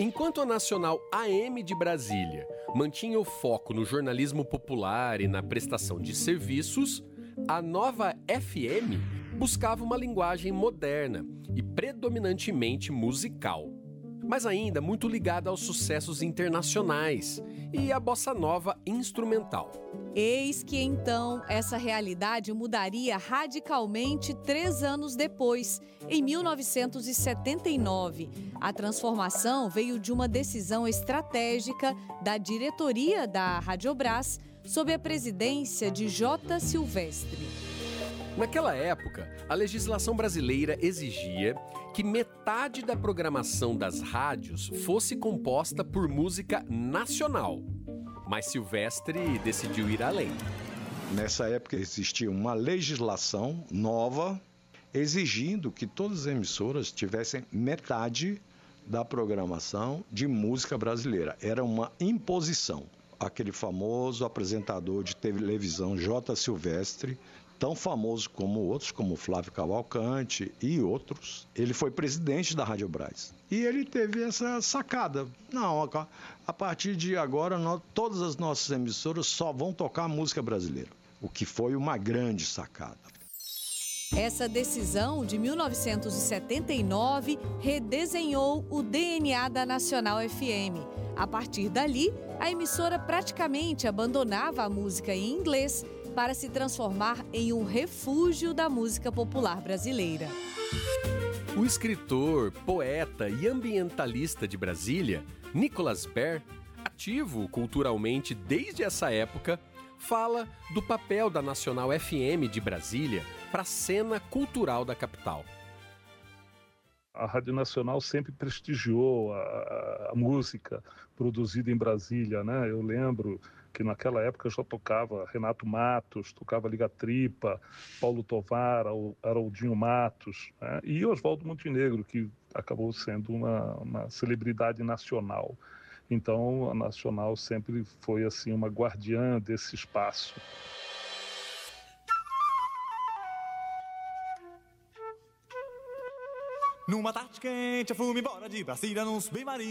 Enquanto a Nacional AM de Brasília mantinha o foco no jornalismo popular e na prestação de serviços, a Nova FM buscava uma linguagem moderna e predominantemente musical, mas ainda muito ligada aos sucessos internacionais e à bossa nova instrumental. Eis que então essa realidade mudaria radicalmente 3 anos depois, em 1979. A transformação veio de uma decisão estratégica da diretoria da Radiobras, sob a presidência de J. Silvestre. Naquela época, a legislação brasileira exigia que metade da programação das rádios fosse composta por música nacional. Mas Silvestre decidiu ir além. Nessa época existia uma legislação nova exigindo que todas as emissoras tivessem metade da programação de música brasileira. Era uma imposição. Aquele famoso apresentador de televisão J. Silvestre, tão famoso como outros, como Flávio Cavalcante e outros, ele foi presidente da Radiobras. E ele teve essa sacada. Não, a partir de agora, todas as nossas emissoras só vão tocar música brasileira, o que foi uma grande sacada. Essa decisão de 1979 redesenhou o DNA da Nacional FM. A partir dali, a emissora praticamente abandonava a música em inglês para se transformar em um refúgio da música popular brasileira. O escritor, poeta e ambientalista de Brasília, Nicolas Baer, ativo culturalmente desde essa época, fala do papel da Nacional FM de Brasília para a cena cultural da capital. A Rádio Nacional sempre prestigiou a música produzida em Brasília, né? Eu lembro que naquela época já tocava Renato Matos, tocava Liga Tripa, Paulo Tovar, Haroldinho Matos, né? E Oswaldo Montenegro, que acabou sendo uma celebridade nacional. Então a Nacional sempre foi assim uma guardiã desse espaço. Numa tarde quente eu fui embora de Brasília num submarino.